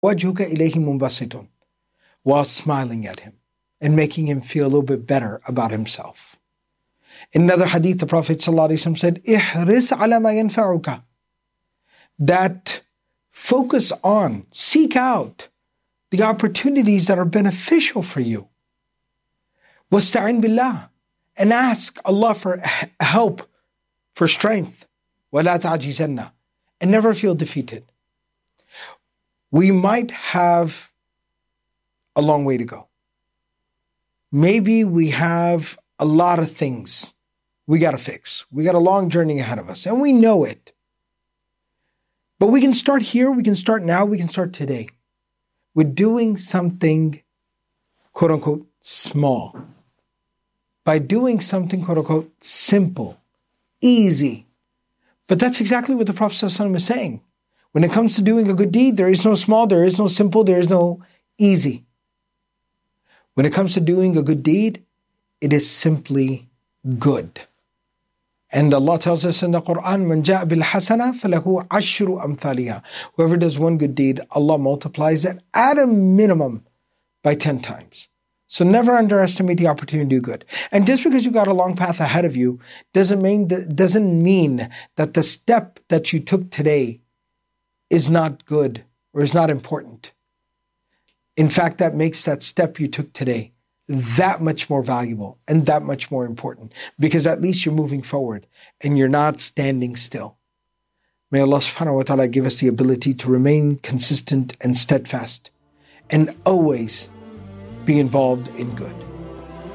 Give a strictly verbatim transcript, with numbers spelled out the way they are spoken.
وَجْهُكَ إِلَيْهِ مُنْبَسِطٌ, while smiling at him and making him feel a little bit better about himself. In another hadith, the Prophet ﷺ said, إِحْرِصْ عَلَى مَا يَنْفَعُكَ, that focus on, seek out the opportunities that are beneficial for you. وَاسْتَعِنْ بِاللَّهِ, and ask Allah for help, for strength. وَلَا تَعْجِزَنَّ, and never feel defeated. We might have a long way to go. Maybe we have a lot of things we got to fix. We got a long journey ahead of us, and we know it. But we can start here, we can start now, we can start today with doing something, quote unquote, small. By doing something, quote unquote, simple, easy. But that's exactly what the Prophet ﷺ is saying. When it comes to doing a good deed, there is no small, there is no simple, there is no easy. When it comes to doing a good deed, it is simply good. And Allah tells us in the Quran, مَنْ جَاءَ بِالْحَسَنَةِ فَلَهُ عَشْرُ أَمْثَالِهَا. Whoever does one good deed, Allah multiplies it at a minimum by ten times. So never underestimate the opportunity to do good. And just because you got a long path ahead of you doesn't mean that, doesn't mean that the step that you took today is not good or is not important. In fact, that makes that step you took today that much more valuable and that much more important, because at least you're moving forward and you're not standing still. May Allah subhanahu wa ta'ala give us the ability to remain consistent and steadfast and always be involved in good.